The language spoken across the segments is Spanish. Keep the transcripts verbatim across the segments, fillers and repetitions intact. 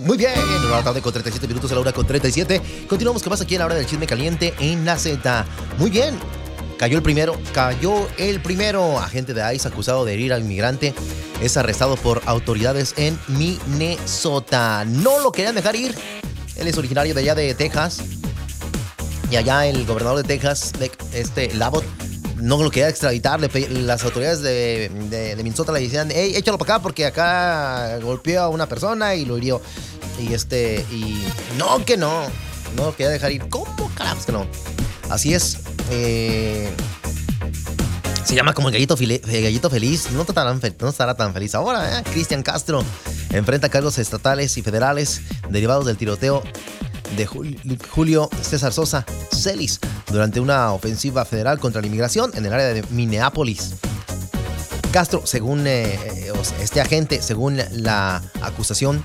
Muy bien, una hora tarde con treinta y siete minutos, a la hora con treinta y siete. Continuamos con más aquí en la hora del chisme caliente en la Z. Muy bien, cayó el primero, cayó el primero. Agente de ICE acusado de herir al inmigrante es arrestado por autoridades en Minnesota. No lo querían dejar ir. Él es originario de allá de Texas. Y allá el gobernador de Texas, este Labot, no lo quería extraditar. Las autoridades de, de, de Minnesota le decían, hey, échalo para acá porque acá golpeó a una persona y lo hirió. Y este, y no, que no, no lo quería dejar ir. ¿Cómo carajos que no? Así es. Eh, se llama como el gallito, file, el gallito feliz. No estará, no estará tan feliz ahora, ¿eh? Cristian Castro enfrenta cargos estatales y federales derivados del tiroteo de Julio César Sosa Celis durante una ofensiva federal contra la inmigración en el área de Minneapolis. Castro, según eh, este agente, según la acusación,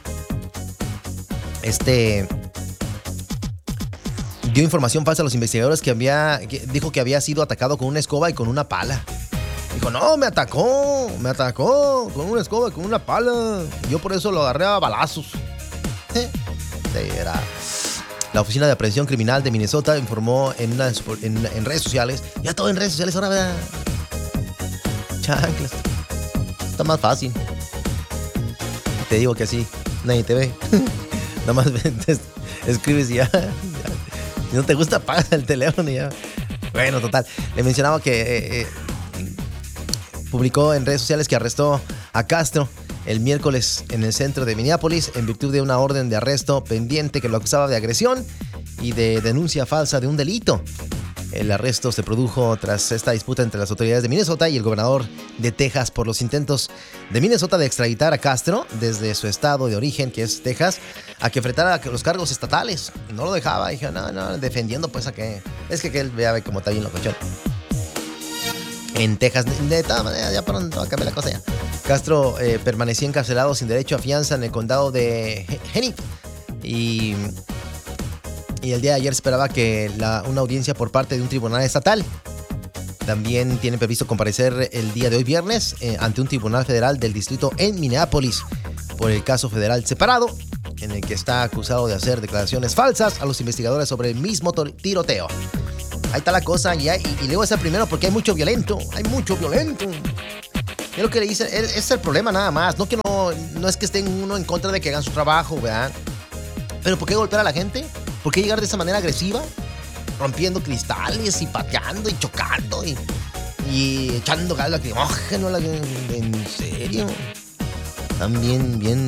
este dio información falsa a los investigadores que había, que dijo que había sido atacado con una escoba y con una pala. Dijo, no, me atacó, me atacó con una escoba y con una pala. Yo por eso lo agarré a balazos. ¿Eh? Era... La Oficina de Aprehensión Criminal de Minnesota informó en, una, en, en redes sociales. Ya todo en redes sociales ahora, ¿verdad? Chanclas. Está más fácil. Te digo que así, nadie te ve. Nada más te escribes y ya. Si no te gusta, apaga el teléfono y ya. Bueno, total. Le mencionaba que eh, eh, publicó en redes sociales que arrestó a Castro el miércoles en el centro de Minneapolis en virtud de una orden de arresto pendiente que lo acusaba de agresión y de denuncia falsa de un delito. El arresto se produjo tras esta disputa entre las autoridades de Minnesota y el gobernador de Texas por los intentos de Minnesota de extraditar a Castro desde su estado de origen, que es Texas, a que enfrentara los cargos estatales. No lo dejaba, dije, no, no, defendiendo pues a que... Es que, que él vea como está bien locochón. En Texas, de todas maneras, ya pronto va a cambiar la cosa ya. Castro eh, permanecía encarcelado sin derecho a fianza en el condado de Hennepin y, y el día de ayer esperaba que la, una audiencia por parte de un tribunal estatal. También tiene previsto comparecer el día de hoy viernes eh, ante un tribunal federal del distrito en Minneapolis por el caso federal separado en el que está acusado de hacer declaraciones falsas a los investigadores sobre el mismo tiroteo. Ahí está la cosa y, hay, y, y luego es el primero porque hay mucho violento, hay mucho violento. Es lo que le dicen, es, es el problema nada más. No que no, no es que estén uno en contra de que hagan su trabajo, ¿verdad? Pero ¿por qué golpear a la gente? ¿Por qué llegar de esa manera agresiva? Rompiendo cristales y pateando y chocando y, y echando gas lacrimógeno. ¿En serio? Están bien, bien...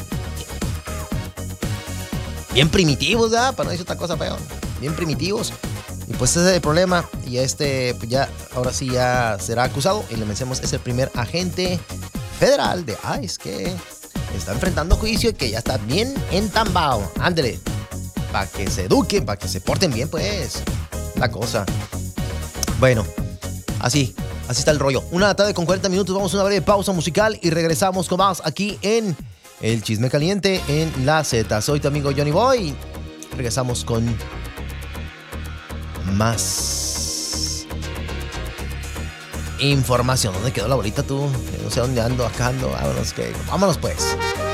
Bien primitivos, ¿verdad? Para no decir otra cosa peor. Bien primitivos. Y pues ese es el problema. Y este, pues ya, ahora sí ya será acusado. Y le mencionamos, es el primer agente federal de ICE que está enfrentando juicio y que ya está bien entambado. Ándele, para que se eduquen, para que se porten bien, pues. La cosa. Bueno, así, así está el rollo. Una de la tarde con cuarenta minutos. Vamos a una breve pausa musical y regresamos con más aquí en El Chisme Caliente en la Z. Soy tu amigo Johnny Boy. Regresamos con más información. ¿Dónde quedó la bolita tú? No sé dónde ando, acá ando. Vámonos, que vámonos pues.